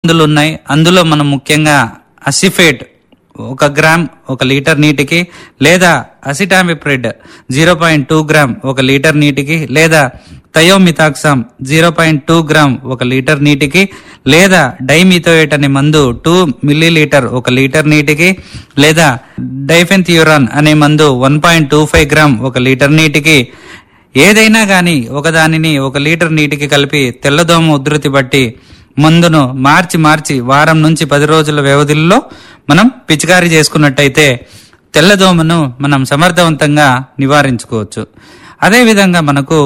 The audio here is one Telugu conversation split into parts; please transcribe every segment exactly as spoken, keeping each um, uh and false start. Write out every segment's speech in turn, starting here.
మందులు ఉన్నాయి. అందులో మనం ముఖ్యంగా అసిఫేట్ ఒక గ్రామ్ ఒక లీటర్ నీటికి, లేదా acetamiprid zero point two gram ఒక లీటర్ నీటికి, లేదా thiamethoxam zero point two gram ఒక లీటర్ నీటికి, లేదా డైమిథోయేట్ అనే మందు టూ మిల్లీ లీటర్ ఒక లీటర్ నీటికి, లేదా డైఫెన్థ్యూరాన్ అనే మందు one point two five gram ఒక లీటర్ నీటికి, ఏదైనా గాని ఒకదానిని ఒక లీటర్ నీటికి కలిపి తెల్లదోమ ఉధృతి బట్టి మందును మార్చి మార్చి వారం నుంచి పది రోజుల వ్యవధిలో మనం పిచికారీ చేసుకున్నట్టయితే తెల్లదోమను మనం సమర్థవంతంగా నివారించుకోవచ్చు. అదేవిధంగా మనకు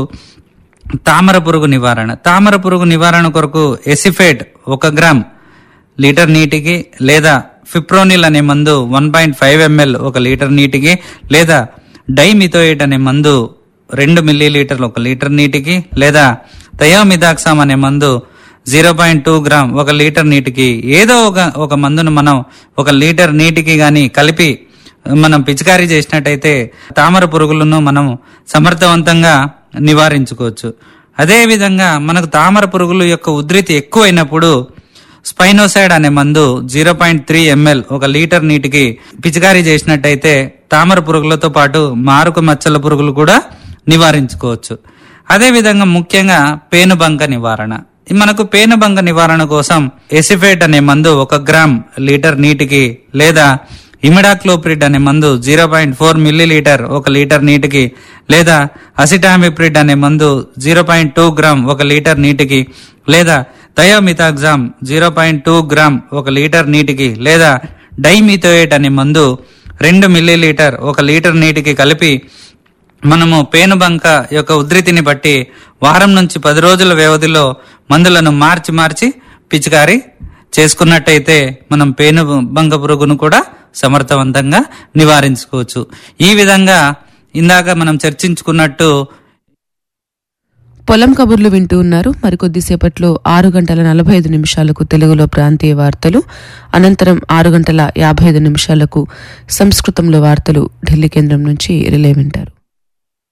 తామర పురుగు నివారణ తామర పురుగు నివారణ కొరకు ఎసిఫేట్ ఒక గ్రామ్ లీటర్ నీటికి, లేదా ఫిప్రోనిల్ అనే మందు వన్ పాయింట్ ఫైవ్ ఎంఎల్ ఒక లీటర్ నీటికి, లేదా డైమిథోయేట్ అనే మందు రెండు మిల్లీ లీటర్లు ఒక లీటర్ నీటికి, లేదా థయోమిథాక్సామ్ అనే మందు జీరో పాయింట్ టూ గ్రామ్ ఒక లీటర్ నీటికి ఏదో ఒక ఒక మందును మనం ఒక లీటర్ నీటికి గాని కలిపి మనం పిచికారీ చేసినట్టయితే తామర పురుగులను మనం సమర్థవంతంగా నివారించుకోవచ్చు. అదే విధంగా మనకు తామర పురుగుల యొక్క ఉధృతి ఎక్కువైనప్పుడు స్పైనోసైడ్ అనే మందు జీరో పాయింట్ త్రీ ఎంఎల్ ఒక లీటర్ నీటికి పిచికారీ చేసినట్టయితే తామర పురుగులతో పాటు మారుక మచ్చల పురుగులు కూడా నివారించుకోవచ్చు. అదే విధంగా ముఖ్యంగా పేనుబంక నివారణ మనకు పేనుబంక నివారణ కోసం ఎసిఫేట్ అనే మందు ఒక గ్రామ్ లీటర్ నీటికి, లేదా ఇమిడాక్లోప్రిడ్ అనే మందు zero point four milli litre ఒక లీటర్ నీటికి, లేదా అసిటామిప్రిడ్ అనే మందు జీరో పాయింట్ టూ గ్రామ్ ఒక లీటర్ నీటికి, లేదా thiamethoxam zero point two gram ఒక లీటర్ నీటికి, లేదా డైమిథోయేట్ అనే మందు రెండు మిల్లీ లీటర్ ఒక లీటర్ నీటికి కలిపి మనము పేనుబంక యొక్క ఉధృతిని బట్టి వారం నుంచి పది రోజుల వ్యవధిలో మందులను మార్చి మార్చి పిచికారీ చేసుకున్నట్టయితే మనం పేనుబంక పురుగును కూడా సమర్థవంతంగా నివారించుకోవచ్చు. ఈ విధంగా ఇందాక మనం చర్చించుకున్నట్టు పొలం కబుర్లు వింటూ ఉన్నారు. మరికొద్దిసేపట్లో ఆరు గంటల నలభై ఐదు నిమిషాలకు తెలుగులో ప్రాంతీయ వార్తలు, అనంతరం ఆరు గంటల యాభై ఐదు నిమిషాలకు సంస్కృతంలో వార్తలు ఢిల్లీ కేంద్రం నుంచి రిలే వింటారు.